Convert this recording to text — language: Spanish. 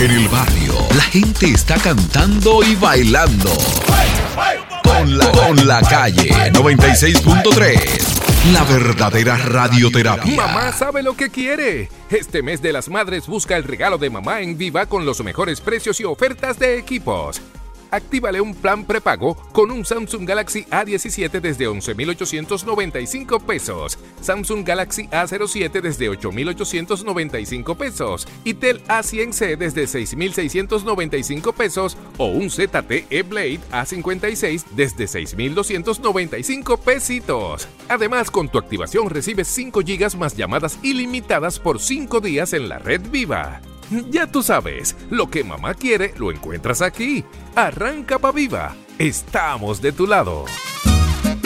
En el barrio, la gente está cantando y bailando. Con la calle 96.3. La verdadera radioterapia. Mamá sabe lo que quiere. Este mes de las madres busca el regalo de mamá en Viva con los mejores precios y ofertas de equipos. Actívale un plan prepago con un Samsung Galaxy A17 desde 11,895 pesos, Samsung Galaxy A07 desde 8,895 pesos y Tel A100C desde 6,695 pesos o un ZTE Blade A56 desde 6,295 pesitos. Además, con tu activación recibes 5 GB más llamadas ilimitadas por 5 días en la red Viva. Ya tú sabes, lo que mamá quiere lo encuentras aquí. Arranca pa' Viva. Estamos de tu lado.